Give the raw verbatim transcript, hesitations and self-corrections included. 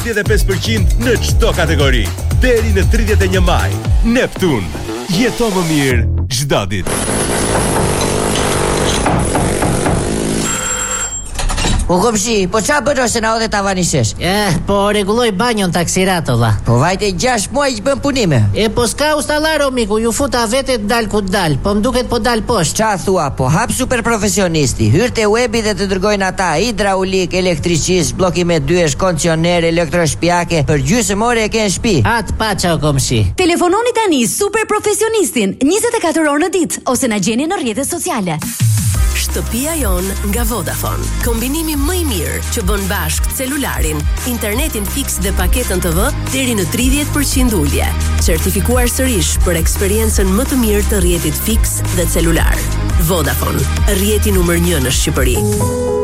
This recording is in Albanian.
tridhjetë e pesë përqind në çdo kategori. Deri në tridhjetë e një maj. Neptun. Jeto më mirë çdo ditë. Po komshi, po qa bërë se na odhe tavanishesh? Eh, po reguloj banjon taksirato, vlla. Po vajte gjash muaj që bën punime. E po s'ka ustallar, o miku, ju futa vetet dal ku dal, po m'duket po dal poshtë. Qa thua, po hap super profesionisti, hyr te webi dhe të dërgojnë ata hidraulik, elektricist, blokime dyesh, kondicioner, elektroshpjake, për gjysmë ore e ke në shtëpi. At paça, o komshi. Telefononi tani super profesionistin njëzet e katër orë në ditë ose na gjeni në rrjetet sociale. Shtëpia jon nga Vodafone. Kombinimi më i mirë që bën bashkë celularin, internetin fiks dhe paketën T V deri në tridhjetë përqind ulje. Certifikuar sërish për eksperiencën më të mirë të rrjetit fiks dhe celular. Vodafone, rrjeti numër një në Shqipëri.